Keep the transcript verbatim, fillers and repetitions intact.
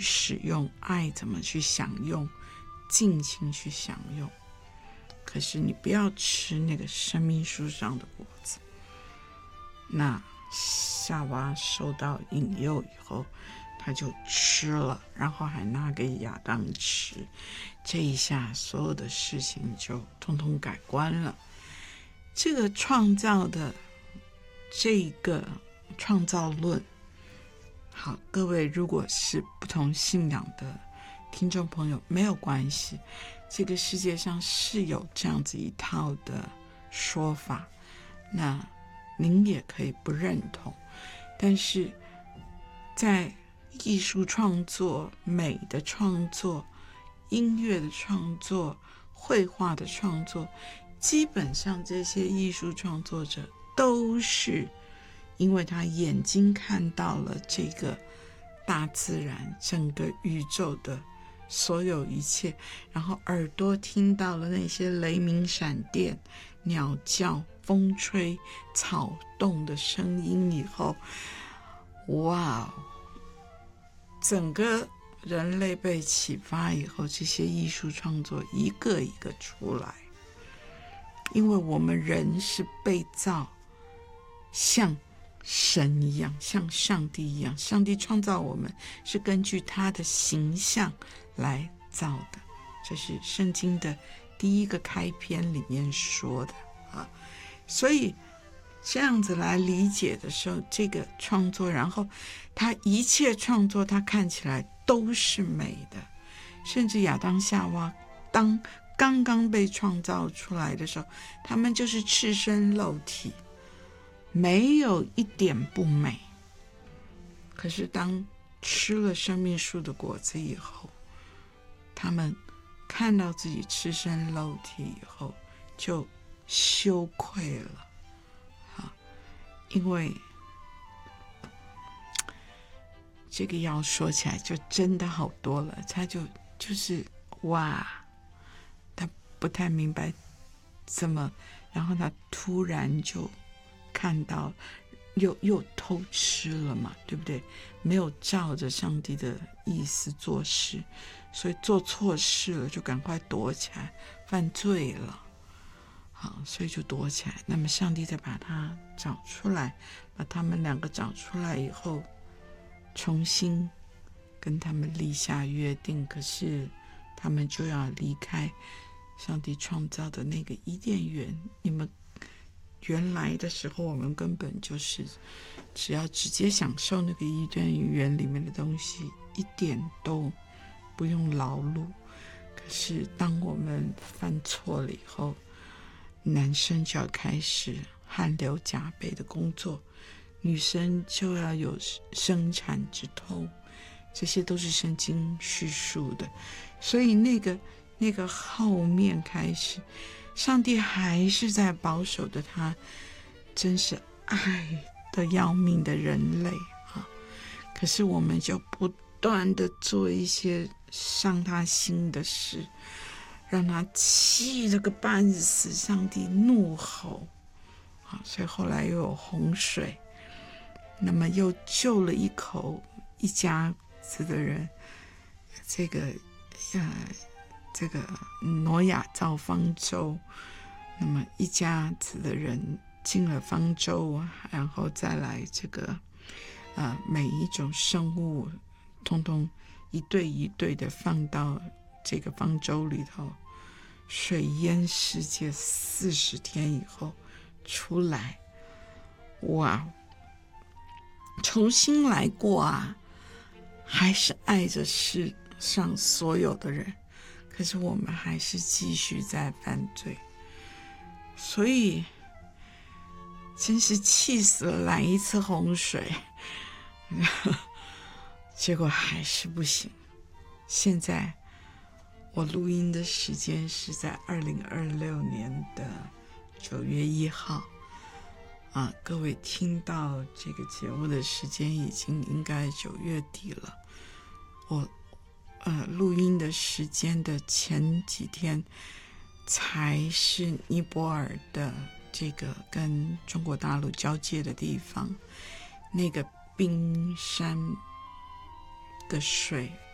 使用，爱怎么去享用，尽情去享用。可是你不要吃那个生命树上的果子。那夏娃受到引诱以后，他就吃了，然后还拿给亚当吃。这一下所有的事情就通通改观了。这个创造的这个创造论，好，各位如果是不同信仰的听众朋友没有关系，这个世界上是有这样子一套的说法，那您也可以不认同。但是在艺术创作、美的创作、音乐的创作、绘画的创作，基本上这些艺术创作者都是因为他眼睛看到了这个大自然、整个宇宙的所有一切，然后耳朵听到了那些雷鸣闪电、鸟叫、风吹、草动的声音以后，哇，整个人类被启发以后，这些艺术创作一个一个出来。因为我们人是被造像神一样，像上帝一样，上帝创造我们是根据他的形象来造的，这是圣经的第一个开篇里面说的啊。所以这样子来理解的时候，这个创作，然后他一切创作他看起来都是美的，甚至亚当夏娃当刚刚被创造出来的时候，他们就是赤身露体，没有一点不美。可是当吃了生命树的果子以后，他们看到自己赤身露体以后就羞愧了啊，因为这个要说起来就真的好多了。他就就是哇，他不太明白怎么，然后他突然就看到又又偷吃了嘛，对不对？没有照着上帝的意思做事，所以做错事了就赶快躲起来，犯罪了，好，所以就躲起来。那么上帝再把他找出来，把他们两个找出来以后，重新跟他们立下约定，可是他们就要离开上帝创造的那个伊甸园。你们原来的时候，我们根本就是只要直接享受那个伊甸园里面的东西，一点都不用劳碌。可是当我们犯错了以后，男生就要开始汗流浃背的工作，女生就要有生产之痛，这些都是圣经叙述的。所以那个那个后面开始，上帝还是在保守的他真是爱的要命的人类啊！可是我们就不断的做一些伤他心的事，让他气了个半死，上帝怒吼啊！所以后来又有洪水，那么又救了一口一家子的人，这个呃这个挪亚造方舟，那么一家子的人进了方舟，然后再来这个呃每一种生物通通一对一对的放到这个方舟里头，水淹世界四十天以后出来，哇，重新来过啊，还是爱着世上所有的人，可是我们还是继续在犯罪。所以真是气死了，来一次洪水结果还是不行。现在我录音的时间是在二零二六年的九月一号啊，各位听到这个节目的时间已经应该九月底了。我呃录音的时间的前几天才是尼泊尔的这个跟中国大陆交界的地方，那个冰山的水